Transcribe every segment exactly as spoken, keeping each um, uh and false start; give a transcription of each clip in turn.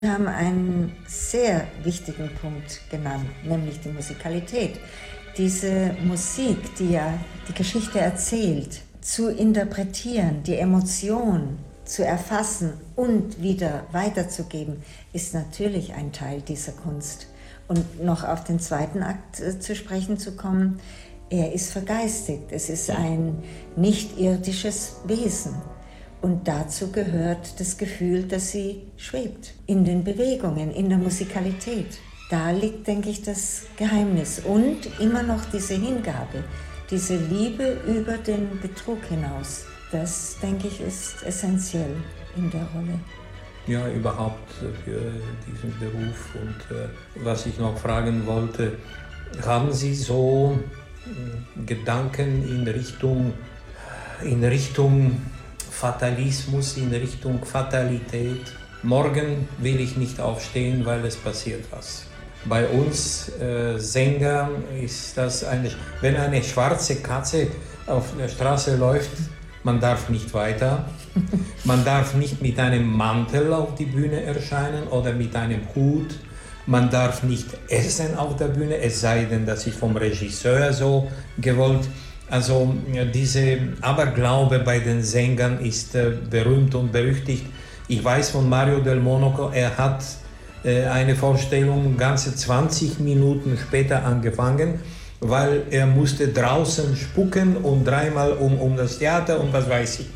Wir haben einen sehr wichtigen Punkt genannt, nämlich die Musikalität. Diese Musik, die ja die Geschichte erzählt, zu interpretieren, die Emotion zu erfassen und wieder weiterzugeben, ist natürlich ein Teil dieser Kunst. Und noch auf den zweiten Akt äh, zu sprechen zu kommen, er ist vergeistigt, es ist ein nicht-irdisches Wesen. Und dazu gehört das Gefühl, dass sie schwebt, in den Bewegungen, in der Musikalität. Da liegt, denke ich, das Geheimnis und immer noch diese Hingabe, diese Liebe über den Betrug hinaus. Das, denke ich, ist essentiell in der Rolle. Ja, überhaupt für diesen Beruf. Und äh, was ich noch fragen wollte, haben Sie so äh, Gedanken in Richtung, in Richtung Fatalismus, in Richtung Fatalität? Morgen will ich nicht aufstehen, weil es passiert was. Bei uns äh, Sängern ist das eine, wenn eine schwarze Katze auf der Straße läuft, man darf nicht weiter, man darf nicht mit einem Mantel auf die Bühne erscheinen oder mit einem Hut, man darf nicht essen auf der Bühne, es sei denn, das ist vom Regisseur so gewollt. Also dieser Aberglaube bei den Sängern ist äh, berühmt und berüchtigt. Ich weiß von Mario Del Monaco, er hat äh, eine Vorstellung ganze zwanzig Minuten später angefangen, weil er musste draußen spucken und dreimal um, um das Theater und was weiß ich.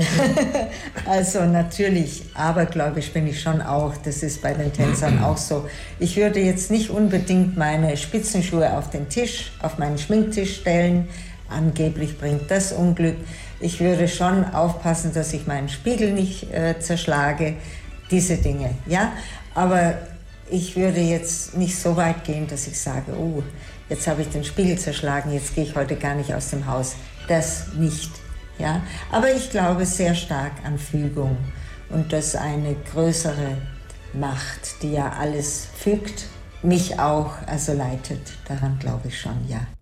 Also natürlich, abergläubisch bin ich schon auch, das ist bei den Tänzern auch so. Ich würde jetzt nicht unbedingt meine Spitzenschuhe auf den Tisch, auf meinen Schminktisch stellen, angeblich bringt das Unglück. Ich würde schon aufpassen, dass ich meinen Spiegel nicht äh, zerschlage, diese Dinge, ja. Aber ich würde jetzt nicht so weit gehen, dass ich sage, oh, jetzt habe ich den Spiegel zerschlagen, jetzt gehe ich heute gar nicht aus dem Haus. Das nicht, ja. Aber ich glaube sehr stark an Fügung und dass eine größere Macht, die ja alles fügt, mich auch also leitet. Daran glaube ich schon, ja.